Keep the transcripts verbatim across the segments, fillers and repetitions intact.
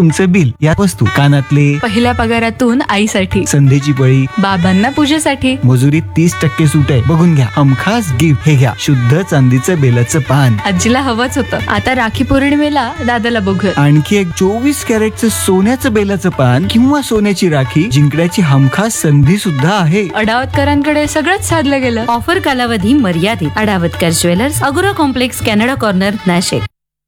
तुमचं बिल, या वस्तू, कानातले, पहिल्या पगारातून आईसाठी, संधीची पळी, बाबांना पूजेसाठी, मजुरीत तीस टक्के सूट आहे, बघून घ्या. हमखास गिफ्ट हे घ्या, शुद्ध चांदीचं बेलाचं पान. आजीला हवंच होतं. आता राखी पौर्णिमेला दादाला बघूया. आणखी एक चोवीस कॅरेटचं सोन्याचं बेलाचं पान किंवा सोन्याची राखी जिंकण्याची हमखास संधी सुद्धा आहे. अडावतकरांकडे सगळंच साधलं गेलं. ऑफर कालावधी मर्यादित. अडावतकर ज्वेलर्स, अगोरा कॉम्प्लेक्स, कॅनडा कॉर्नर, नाशिक.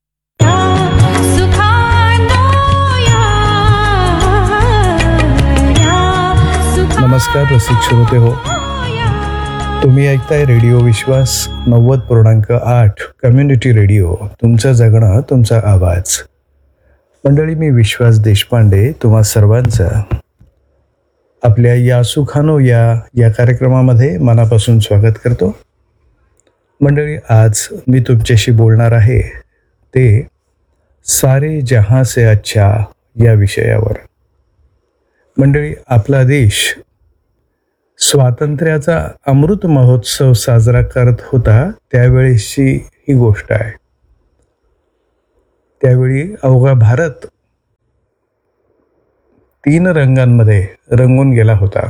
नमस्कार रसिक श्रोते हो, तुम्ही ऐकताय रेडिओ विश्वास नव्वद पूर्णांक आठ कम्युनिटी रेडिओ, तुमचं जगणं तुमचा आवाज. मंडळी, मी विश्वास देशपांडे तुम्हा सर्वांचं आपल्या या सुखानो या या कार्यक्रमामध्ये मनापासून स्वागत करतो. मंडळी, आज मी तुमच्याशी बोलणार आहे ते सारे जहां से अच्छा या विषयावर. मंडळी, आपला देश स्वातंत्र्याचा अमृत महोत्सव साजरा करत होता त्यावेळेसची ही गोष्ट आहे. त्यावेळी अवघा भारत तीन रंगांमध्ये रंगून गेला होता.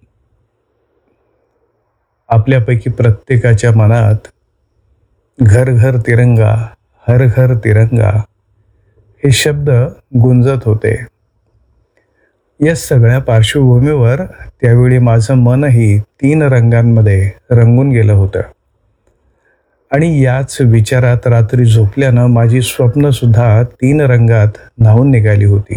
आपल्यापैकी प्रत्येकाच्या मनात घर घर तिरंगा, हर घर तिरंगा हे शब्द गुंजत होते. या सगळ्या पार्श्वभूमीवर त्यावेळी माझं मनही तीन रंगांमध्ये रंगून गेलं होतं आणि याच विचारात रात्री झोपल्यानं माझी स्वप्नसुद्धा तीन रंगात न्हावून निघाली होती.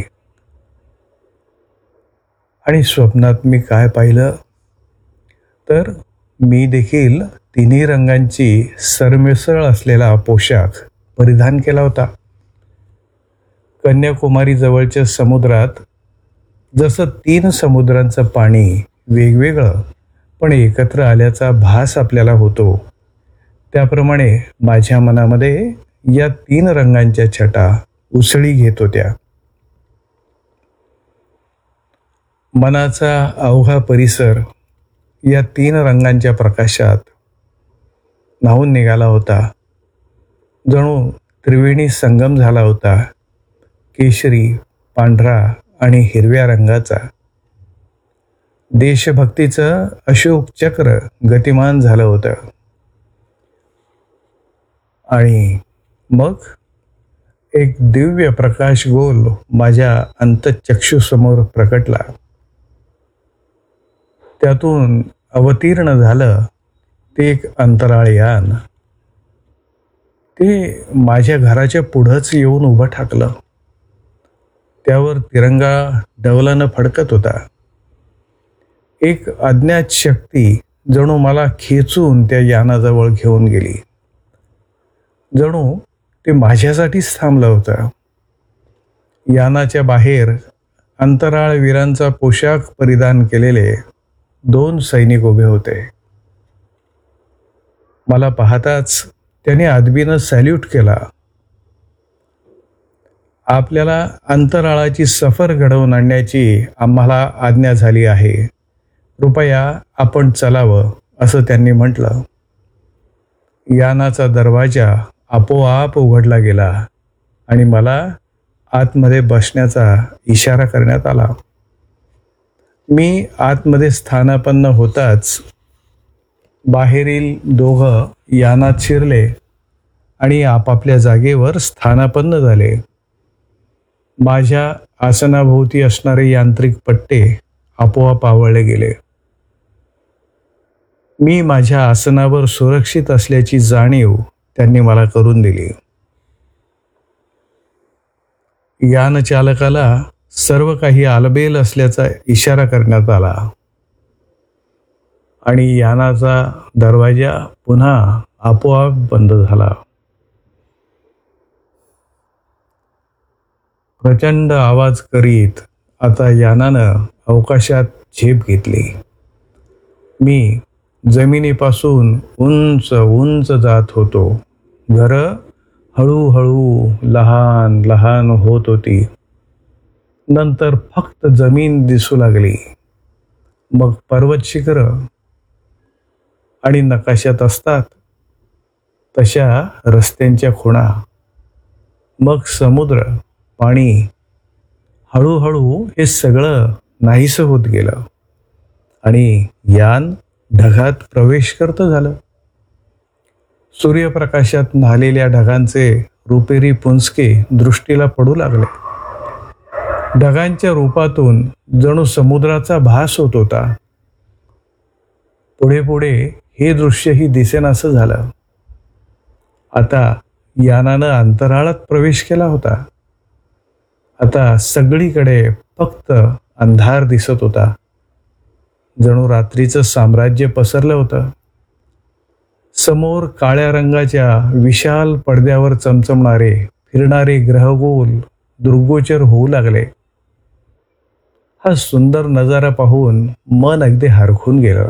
आणि स्वप्नात मी काय पाहिलं तर मी देखील तिन्ही रंगांची सरमिसळ असलेला पोशाख परिधान केला होता. कन्याकुमारी जवळच्या समुद्रात जसं तीन समुद्रांचं पाणी वेगवेगळं पण एकत्र आल्याचा भास आपल्याला होतो, त्याप्रमाणे माझ्या मनामध्ये या तीन रंगांच्या छटा उसळी घेत होत्या. मनाचा अवघा परिसर या तीन रंगांच्या प्रकाशात न्हावून निघाला होता. जणू त्रिवेणी संगम झाला होता. केशरी, पांढरा आणि हिरव्या रंगाचा. देशभक्तीचं अशोक चक्र गतिमान झालं होतं. आणि मग एक दिव्य प्रकाश गोल माझ्या अंतःचक्षुसमोर प्रकटला. त्यातून अवतीर्ण झालं ते एक अंतराळयान. ते माझ्या घराच्या पुढंच येऊन उभं ठाकलं. त्यावर तिरंगा डौलानं फडकत होता. एक अज्ञात शक्ती जणू मला खेचून त्या यानाजवळ घेऊन गेली. जणू ते माझ्यासाठीच थांबलं होतं. यानाच्या बाहेर अंतराळवीरांचा पोशाख परिधान केलेले दोन सैनिक उभे होते. मला पाहताच त्याने आदबीनं सॅल्यूट केला. आपल्याला अंतराळाची सफर घडवून आणण्याची आम्हाला आज्ञा झाली आहे, कृपया आपण चलावं, असं त्यांनी म्हटलं. यानाचा दरवाजा आपोआप उघडला गेला आणि मला आतमध्ये बसण्याचा इशारा करण्यात आला. मी आतमध्ये स्थानापन्न होताच बाहेरील दोघं यानात शिरले आणि आपापल्या जागेवर स्थानापन्न झाले. माझ्या आसनाभोवती असणारे यांत्रिक पट्टे आपोआप आवळले गेले. मी माझ्या आसनावर सुरक्षित असल्याची जाणीव त्यांनी मला करून दिली. यानचालकाला सर्व काही आलबेल असल्याचा इशारा करण्यात आला आणि यानाचा दरवाजा पुन्हा आपोआप बंद झाला. प्रचंड आवाज करीत आता यानानं अवकाशात झेप घेतली. मी जमिनीपासून उंच उंच जात होतो. घरं हळूहळू लहान लहान होत होती. नंतर फक्त जमीन दिसू लागली. मग पर्वत शिखरं आणि नकाशात असतात तशा रस्त्यांच्या खुणा. मग समुद्र, पाणी हळूहळू हे सगळं नाहीसं होत गेलं आणि यान ढगात प्रवेश करतं झालं. सूर्यप्रकाशात न्हालेल्या ढगांचे रुपेरी पुंजके दृष्टीला पडू लागले. ढगांच्या रूपातून जणू समुद्राचा भास होत होता. पुढे पुढे हे दृश्यही दिसेनासं झालं. आता यानानं अंतराळात प्रवेश केला होता. आता सगळीकडे फक्त अंधार दिसत होता. जणू रात्रीचं साम्राज्य पसरलं होतं. समोर काळ्या रंगाच्या विशाल पडद्यावर चमचमणारे फिरणारे ग्रहगोल दृग्गोचर होऊ लागले. हा सुंदर नजारा पाहून मन अगदी हरखून गेलं.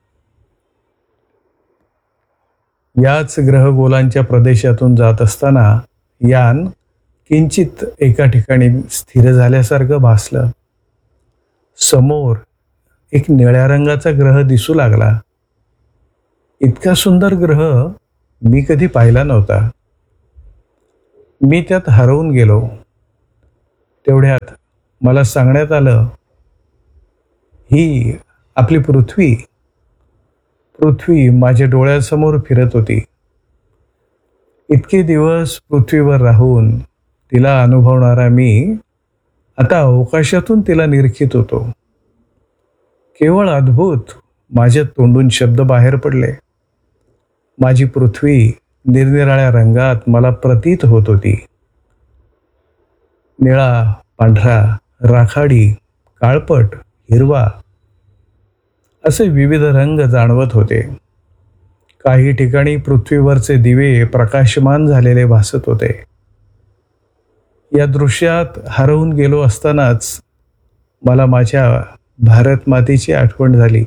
याच ग्रहगोलांच्या प्रदेशातून जात असताना यान किंचित एका ठिकाणी स्थिर झाल्यासारखं भासलं. समोर एक निळ्या रंगाचा ग्रह दिसू लागला. इतका सुंदर ग्रह मी कधी पाहिला नव्हता. मी त्यात हरवून गेलो. तेवढ्यात मला सांगण्यात आलं, ही आपली पृथ्वी पृथ्वी माझ्या डोळ्यासमोर फिरत होती. इतके दिवस पृथ्वीवर राहून तिला अनुभवणारा मी आता अवकाशातून तिला निरीक्षित होतो. केवळ अद्भुत माझ्या तोंडून शब्द बाहेर पडले. माझी पृथ्वी निरनिराळ्या रंगात मला प्रतीत होत होती. निळा, पांढरा, राखाडी, काळपट, हिरवा असे विविध रंग जाणवत होते. काही ठिकाणी पृथ्वीवरचे दिवे प्रकाशमान झालेले भासत होते. या दृश्यात हरवून गेलो असतानाच मला माझ्या भारत मातेची आठवण झाली.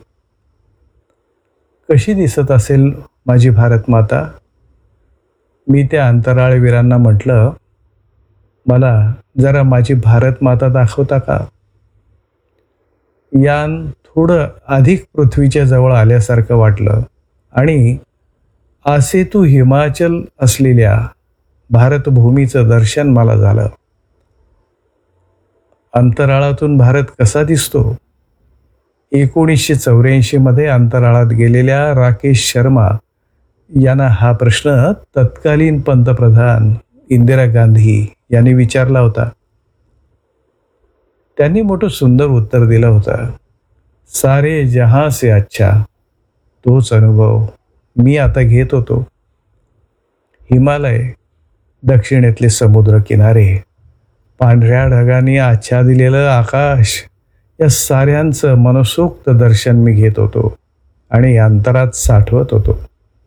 कशी दिसत असेल माझी भारत माता? मी त्या अंतराळवीरांना म्हटलं, मला जरा माझी भारत माता दाखवता का? यान थोडं अधिक पृथ्वीच्या जवळ आल्यासारखं वाटलं आणि आसेतू हिमाचल असलेल्या भारतभूमीचं दर्शन मला झालं. अंतराळातून भारत कसा दिसतो? एकोणीसशे चौऱ्याऐंशी मध्ये अंतराळात गेलेल्या राकेश शर्मा यांना हा प्रश्न तत्कालीन पंतप्रधान इंदिरा गांधी यांनी विचारला होता. त्यांनी मोठं सुंदर उत्तर दिलं होतं. सारे जहां से अच्छा. तोच अनुभव मी आता घेत होतो. हिमालय, दक्षिणेतले समुद्र किनारे, पांढऱ्या ढगांनी आच्छादिलेलं आकाश, या साऱ्यांचं मनसोक्त दर्शन मी घेत होतो आणि अंतरात साठवत होतो.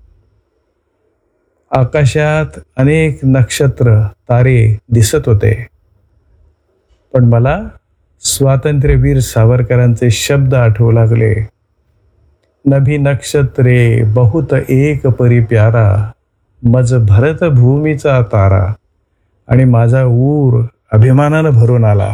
आकाशात अनेक नक्षत्र तारे दिसत होते, पण मला स्वातंत्र्यवीर सावरकरांचे शब्द आठवू लागले. नभी नक्षत्रे बहुत एक परी प्यारा, मज भरत भूमीचा तारा. आणि माझा ऊर अभिमानानं भरून आला.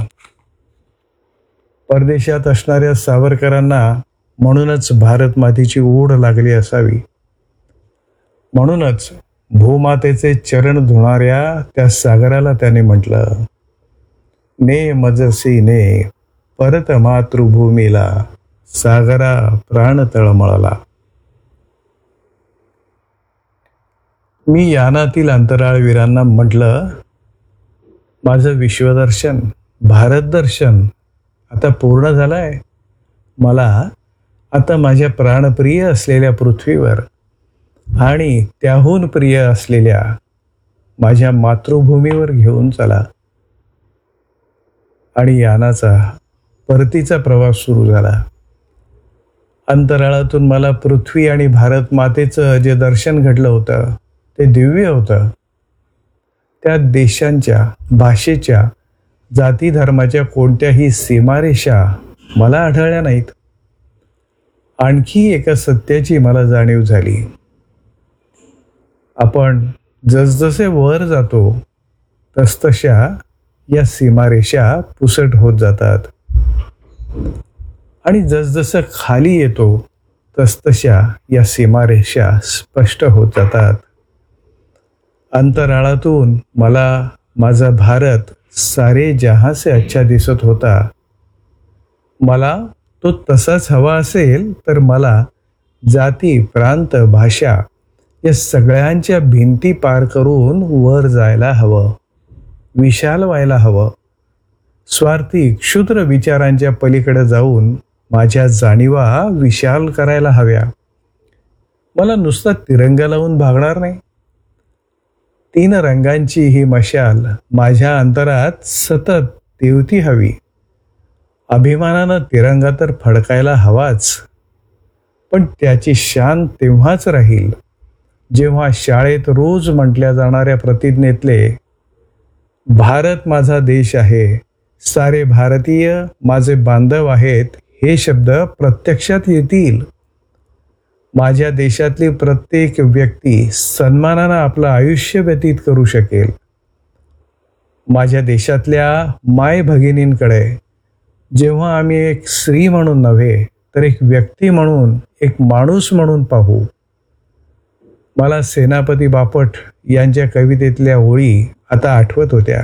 परदेशात असणाऱ्या सावरकरांना म्हणूनच भारत मातेची ओढ लागली असावी. म्हणूनच भूमातेचे चरण धुणाऱ्या त्या सागराला त्याने म्हटलं, ने मजसी ने परत मातृभूमीला, सागरा प्राण तळमळला. मी यानातील अंतराळवीरांना म्हटलं, माझं विश्वदर्शन, भारत दर्शन आता पूर्ण झालंय. मला आता माझ्या प्राणप्रिय असलेल्या पृथ्वीवर आणि त्याहून प्रिय असलेल्या माझ्या मातृभूमीवर घेऊन चला. आणि यानाचा परतीचा प्रवास सुरू झाला. अंतराळातून मला पृथ्वी आणि भारत मातेचं जे दर्शन घडलं होतं ते दिव्य होतं. त्या देशांच्या, भाषेच्या, जाती धर्माच्या कोणत्याही सीमारेषा मला आढळल्या नाहीत. आणखी एका सत्याची मला जाणीव झाली. आपण जसजसे वर जातो तसतशा या सीमारेषा पुसट होत जातात आणि जसजसं खाली येतो तसतशा या सीमारेषा स्पष्ट होत जातात. अंतराळातून मला माझा भारत सारे जहां से अच्छा दिसत होता. मला तो तसाच हवा असेल तर मला जाती, प्रांत, भाषा या सगळ्यांच्या भिंती पार करून वर जायला हवं, विशाल व्हायला हवं. स्वार्थी क्षुद्र विचारांच्या पलीकडे जाऊन माझ्या जाणीवा विशाल करायला हव्या. मला नुसता तिरंगा लावून भागणार नाही. तीन रंगांची ही मशाल माझ्या अंतरात सतत तेवती हवी. अभिमानानं तिरंगा तर फडकायला हवाच, पण त्याची शान तेव्हाच राहील जेव्हा शाळेत रोज म्हटल्या जाणाऱ्या प्रतिज्ञेतले भारत माझा देश आहे, सारे भारतीय माझे बांधव आहेत हे शब्द प्रत्यक्षात येतील. माझ्या देशातली प्रत्येक व्यक्ती सन्मानानं आपलं आयुष्य व्यतीत करू शकेल. माझ्या देशातल्या माय भगिनींकडे जेव्हा आम्ही एक स्त्री म्हणून नव्हे तर एक व्यक्ती म्हणून, एक माणूस म्हणून पाहू. मला सेनापती बापट यांच्या कवितेतल्या ओळी आता आठवत होत्या.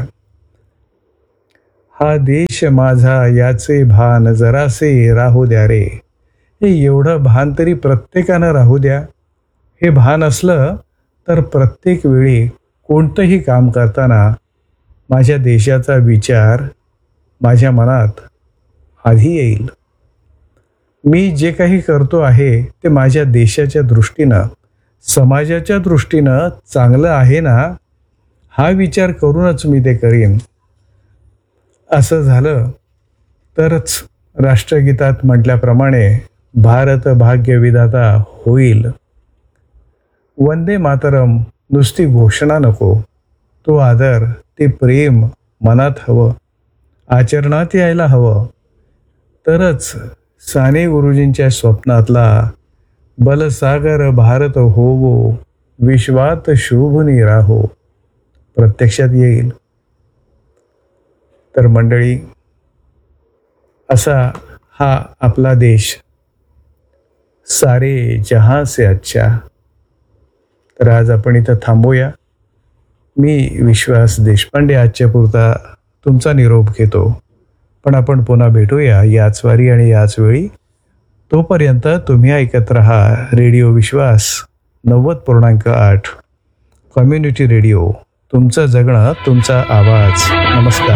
हा देश माझा याचे भान जरासे राहू द्या रे. हे एवढं भान तरी प्रत्येकानं राहू द्या. हे भान असलं तर प्रत्येक वेळी कोणतंही काम करताना माझ्या देशाचा विचार माझ्या मनात आधी येईल. मी जे काही करतो आहे ते माझ्या देशाच्या दृष्टीनं, समाजाच्या दृष्टीनं चांगलं आहे ना, हा विचार करूनच मी ते करीन. असं झालं तरच राष्ट्रगीतात म्हटल्याप्रमाणे भारत भाग्यविधाता होईल. वंदे मातरम नुसती घोषणा नको, तो आदर, ते प्रेम मनात हवं, आचरणात यायला हवं. तरच साने गुरुजींच्या स्वप्नातला बलसागर भारत होवो, विश्वात शोभूनी राहो प्रत्यक्षात येईल. तर मंडळी, असा हा आपला देश, सारे जहां से अच्छा. तर आज आपण इथं थांबूया. मी विश्वास देशपांडे आजच्या पुरता तुमचा निरोप घेतो, पण आपण पुन्हा भेटूया याच वारी आणि याच वेळी. तोपर्यंत तुम्ही ऐकत रहा रेडिओ विश्वास नव्वद पूर्णांक आठ कम्युनिटी रेडिओ. तुमचं जगणं तुमचा आवाज. नमस्कार.